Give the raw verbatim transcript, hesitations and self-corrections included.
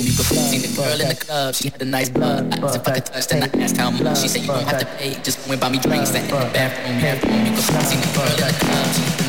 You could seen the girl in the club, she had a nice blood. I asked if I could touch, then I asked how much. She said you don't have to pay, just go and buy me drinks. That in the bathroom, bathroom. You could seen the girl in the club, she